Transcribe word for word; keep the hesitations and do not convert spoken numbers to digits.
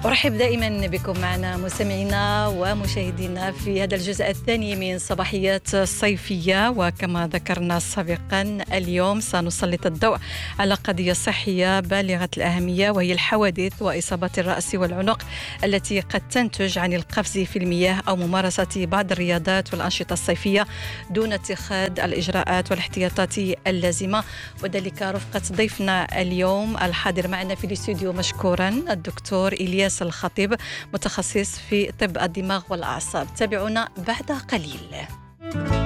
أرحب دائما بكم معنا مستمعينا ومشاهدينا في هذا الجزء الثاني من صباحيات الصيفية. وكما ذكرنا سابقا اليوم سنسلط الضوء على قضية صحية بالغة الأهمية، وهي الحوادث وإصابات الرأس والعنق التي قد تنتج عن القفز في المياه أو ممارسة بعض الرياضات والأنشطة الصيفية دون اتخاذ الإجراءات والاحتياطات اللازمة، وذلك رفقة ضيفنا اليوم الحاضر معنا في الاستوديو مشكورا الدكتور إلياس الخطيب، متخصص في طب الدماغ والأعصاب. تابعونا بعد قليل.